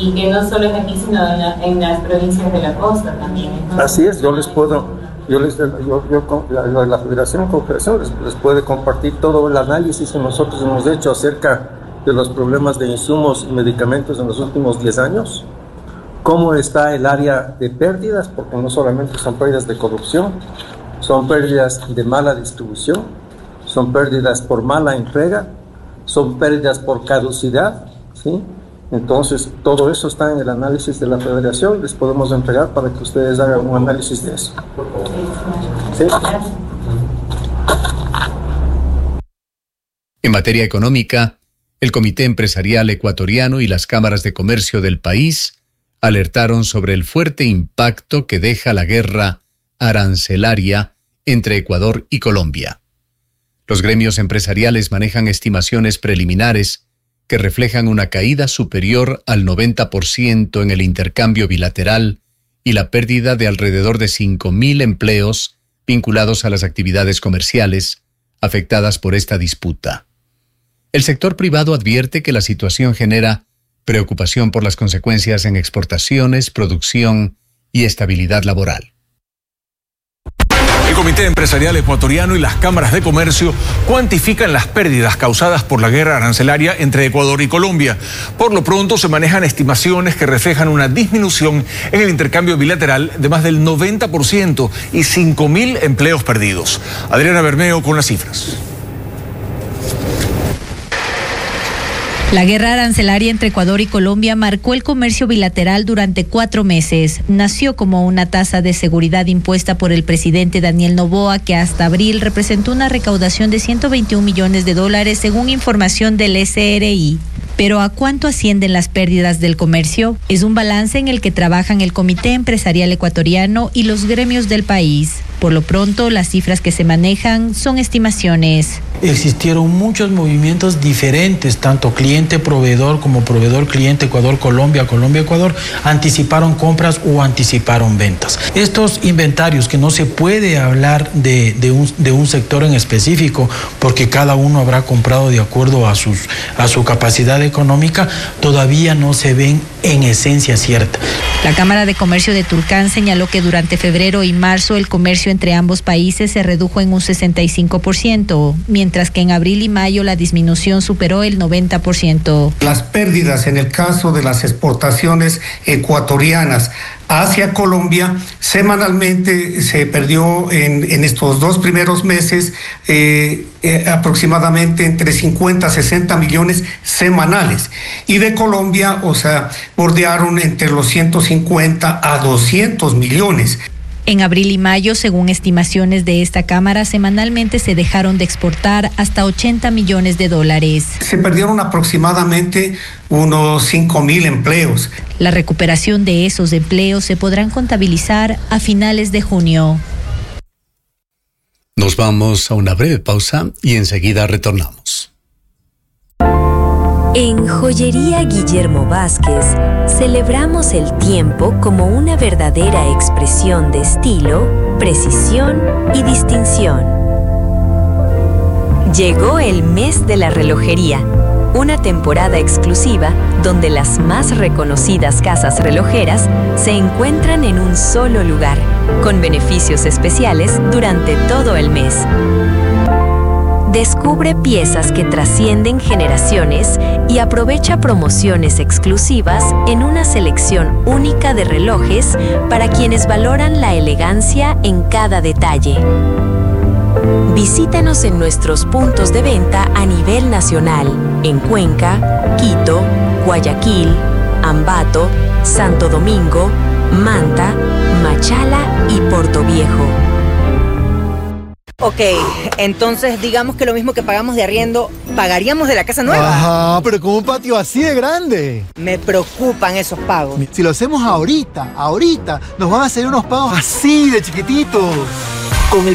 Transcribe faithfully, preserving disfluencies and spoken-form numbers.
y que no solo es aquí, sino en, la, en las provincias de la costa también. Entonces, así es, yo les puedo, yo les, yo, yo la, la Federación Confederación les, les puede compartir todo el análisis que nosotros hemos hecho acerca de los problemas de insumos y medicamentos en los últimos diez años, cómo está el área de pérdidas, porque no solamente son pérdidas de corrupción, son pérdidas de mala distribución, son pérdidas por mala entrega, son pérdidas por caducidad, ¿sí? Entonces, todo eso está en el análisis de la Federación, les podemos entregar para que ustedes hagan un análisis de eso. ¿Sí? En materia económica, el Comité Empresarial Ecuatoriano y las cámaras de comercio del país alertaron sobre el fuerte impacto que deja la guerra arancelaria entre Ecuador y Colombia. Los gremios empresariales manejan estimaciones preliminares que reflejan una caída superior al noventa por ciento en el intercambio bilateral y la pérdida de alrededor de cinco mil empleos vinculados a las actividades comerciales afectadas por esta disputa. El sector privado advierte que la situación genera preocupación por las consecuencias en exportaciones, producción y estabilidad laboral. El Comité Empresarial Ecuatoriano y las cámaras de comercio cuantifican las pérdidas causadas por la guerra arancelaria entre Ecuador y Colombia. Por lo pronto se manejan estimaciones que reflejan una disminución en el intercambio bilateral de más del noventa por ciento y cinco mil empleos perdidos. Adriana Bermeo con las cifras. La guerra arancelaria entre Ecuador y Colombia marcó el comercio bilateral durante cuatro meses. Nació como una tasa de seguridad impuesta por el presidente Daniel Noboa, que hasta abril representó una recaudación de ciento veintiún millones de dólares, según información del S R I. Pero ¿a cuánto ascienden las pérdidas del comercio? Es un balance en el que trabajan el Comité Empresarial Ecuatoriano y los gremios del país. Por lo pronto, las cifras que se manejan son estimaciones. Existieron muchos movimientos diferentes, tanto cliente-proveedor como proveedor-cliente, Ecuador-Colombia, Colombia-Ecuador, anticiparon compras o anticiparon ventas. Estos inventarios, que no se puede hablar de, de, un, de un sector en específico, porque cada uno habrá comprado de acuerdo a, sus, a su capacidad económica, todavía no se ven en esencia cierta. La Cámara de Comercio de Tulcán señaló que durante febrero y marzo el comercio entre ambos países se redujo en un sesenta y cinco por ciento, mientras que en abril y mayo la disminución superó el noventa por ciento. Las pérdidas en el caso de las exportaciones ecuatorianas hacia Colombia, semanalmente se perdió en, en estos dos primeros meses eh, eh, aproximadamente entre cincuenta a sesenta millones semanales. Y de Colombia, o sea, bordearon entre los ciento cincuenta a doscientos millones. En abril y mayo, según estimaciones de esta Cámara, semanalmente se dejaron de exportar hasta ochenta millones de dólares. Se perdieron aproximadamente unos cinco mil empleos. La recuperación de esos empleos se podrán contabilizar a finales de junio. Nos vamos a una breve pausa y enseguida retornamos. En Joyería Guillermo Vázquez celebramos el tiempo como una verdadera expresión de estilo, precisión y distinción. Llegó el mes de la relojería, una temporada exclusiva donde las más reconocidas casas relojeras se encuentran en un solo lugar, con beneficios especiales durante todo el mes. Descubre piezas que trascienden generaciones y aprovecha promociones exclusivas en una selección única de relojes para quienes valoran la elegancia en cada detalle. Visítanos en nuestros puntos de venta a nivel nacional, en Cuenca, Quito, Guayaquil, Ambato, Santo Domingo, Manta, Machala y Portoviejo. Ok, entonces digamos que lo mismo que pagamos de arriendo, ¿pagaríamos de la casa nueva? Ajá, pero con un patio así de grande. Me preocupan esos pagos. Si lo hacemos ahorita, ahorita, nos van a salir unos pagos así de chiquititos.